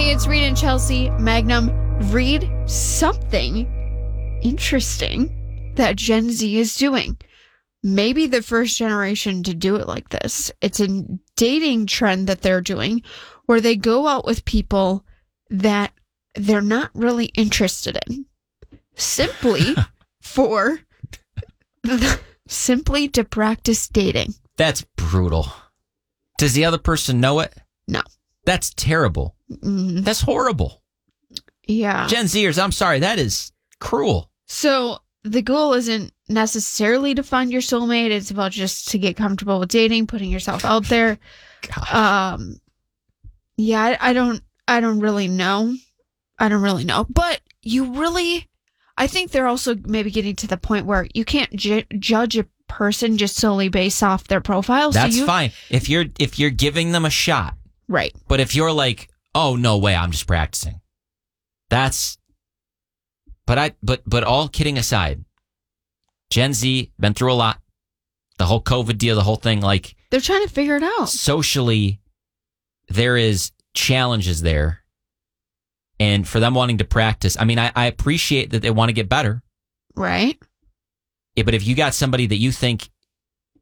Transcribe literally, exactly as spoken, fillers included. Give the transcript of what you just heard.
Hey, it's Reed and Chelsea. Magnum, read something interesting that Gen Z is doing. Maybe the first generation to do it like this. It's a dating trend that they're doing where they go out with people that they're not really interested in. Simply for simply to practice dating. That's brutal. Does the other person know it? No. That's terrible. Mm. That's horrible. Yeah. Gen Zers, I'm sorry, that is cruel. So the goal isn't necessarily to find your soulmate. It's about just to get comfortable with dating, putting yourself out there. Gosh. Um, yeah, I, I don't, I don't really know. I don't really know. But you really, I think they're also maybe getting to the point where you can't ju- judge a person just solely based off their profile. That's so you, fine. If you're if you're giving them a shot. Right. But if you're like, oh, no way, I'm just practicing. That's, but I, but, but all kidding aside, Gen Z, been through a lot. The whole COVID deal, the whole thing, like. They're trying to figure it out. Socially, there is challenges there. And for them wanting to practice, I mean, I, I appreciate that they want to get better. Right. Yeah, but if you got somebody that you think